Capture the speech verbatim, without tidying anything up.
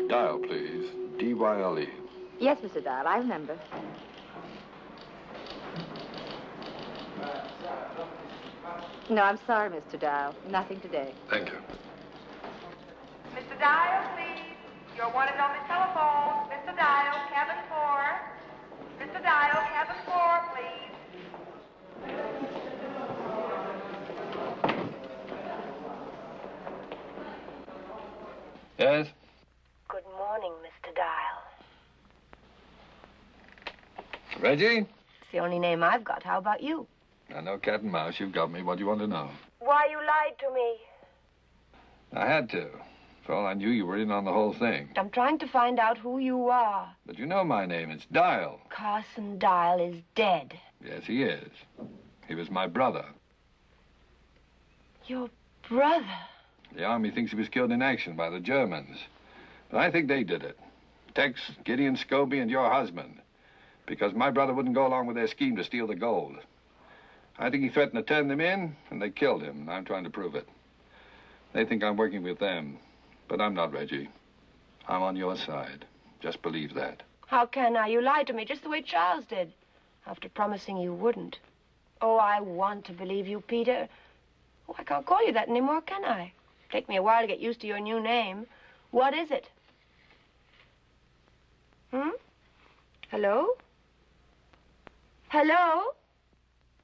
Dial, please. D Y L E. Yes, Mister Dial, I remember. No, I'm sorry, Mister Dial. Nothing today. Thank you. Mister Dial, please. You're wanted on the telephone. Mister Dial, cabin four. Mister Dial, cabin four, please. Yes? Good morning, Mister Dial. Reggie? It's the only name I've got. How about you? I know cat and mouse. You've got me. What do you want to know? Why you lied to me. I had to. For all I knew, you were in on the whole thing. I'm trying to find out who you are. But you know my name. It's Dial. Carson Dial is dead. Yes, he is. He was my brother. Your brother? The Army thinks he was killed in action by the Germans. But I think they did it. Tex, Gideon Scobie, and your husband. Because my brother wouldn't go along with their scheme to steal the gold. I think he threatened to turn them in, and they killed him. I'm trying to prove it. They think I'm working with them. But I'm not, Reggie. I'm on your side. Just believe that. How can I? You lied to me just the way Charles did. After promising you wouldn't. Oh, I want to believe you, Peter. Oh, I can't call you that anymore, can I? Take me a while to get used to your new name. What is it? Hmm? Hello? Hello?